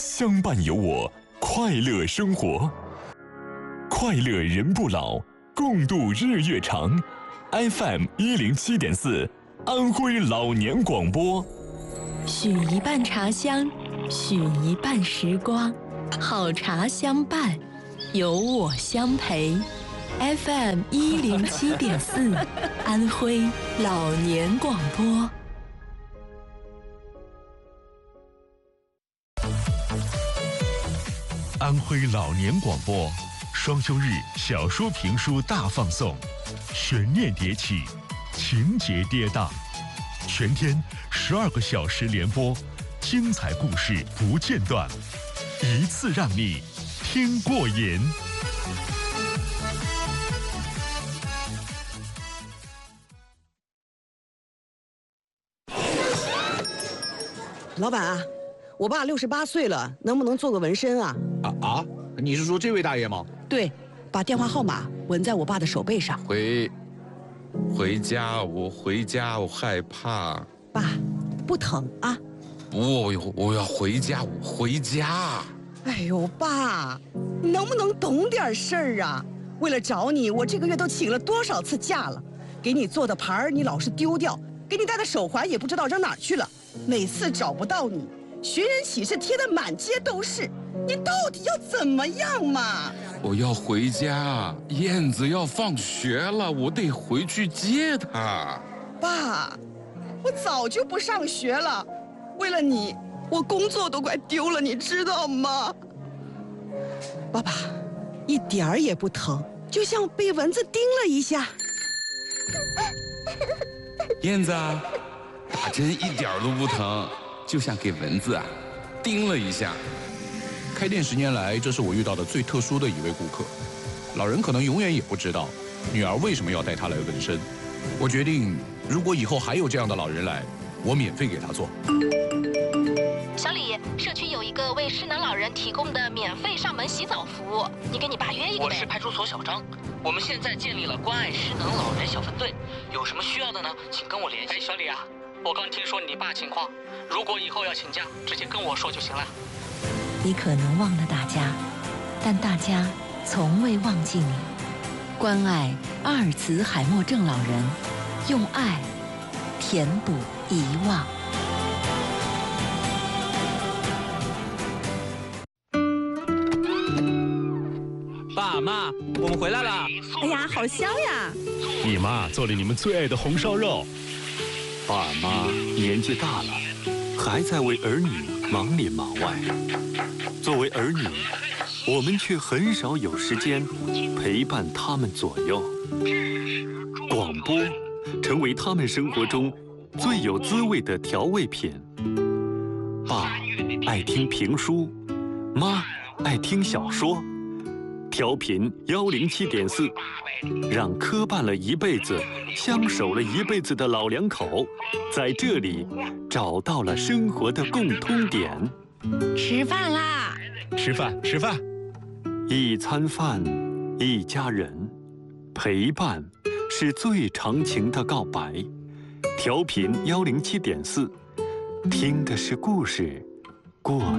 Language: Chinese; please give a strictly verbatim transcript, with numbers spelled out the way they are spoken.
相伴有我，快乐生活。快乐人不老，共度日月长。F M 一零七点四，安徽老年广播。 许一半茶香，许一半时光，好茶相伴，有我相陪。F M 一零七点四，安徽老年广播。 安徽老年广播，双休日小说评书大放送，悬念迭起，情节跌宕，全天十二个小时连播，精彩故事不间断，一次让你听过瘾。 老板啊，我爸六十八岁了，能不能做个纹身啊？ 啊啊！你是说这位大爷吗？ 对，把电话号码纹在我爸的手背上。 回，回家，我回家，我害怕。 爸，不疼啊？ 我我要回家，我回家。 哎呦，爸，你能不能懂点事儿啊？为了找你，我这个月都请了多少次假了？给你做的牌儿你老是丢掉，给你戴的手环也不知道扔哪儿去了。每次找不到你，寻人启事贴得满街都是，你到底要怎么样嘛？ 我要回家，燕子要放学了，我得回去接她。 爸，我早就不上学了，为了你，我工作都快丢了，你知道吗？爸爸，一点儿也不疼，就像被蚊子叮了一下。 燕子啊，打针一点都不疼，就像给蚊子啊叮了一下。 开店十年来，这是我遇到的最特殊的一位顾客。老人可能永远也不知道，女儿为什么要带他来纹身。我决定，如果以后还有这样的老人来，我免费给他做。 小李，社区有一个为失能老人提供的免费上门洗澡服务，你给你爸约一个呗。 我是派出所小张，我们现在建立了关爱失能老人小分队，有什么需要的呢，请跟我联系。哎，小李啊，我刚听说你爸情况，如果以后要请假，直接跟我说就行了。 你可能忘了大家，但大家从未忘记你。关爱阿尔茨海默症老人，用爱填补遗忘。 爸妈，我们回来了。 哎呀，好香呀！ 你妈做了你们最爱的红烧肉。 爸妈年纪大了，还在为儿女忙里忙外。作为儿女，我们却很少有时间陪伴他们左右。广播成为他们生活中最有滋味的调味品。爸爱听评书，妈爱听小说。调频幺零七点四，让磕绊了一辈子、相守了一辈子的老两口，在这里找到了生活的共通点。 吃饭啦！ 吃饭，吃饭。 一餐饭，一家人，陪伴是最长情的告白。调频幺零七点四，听的是故事，过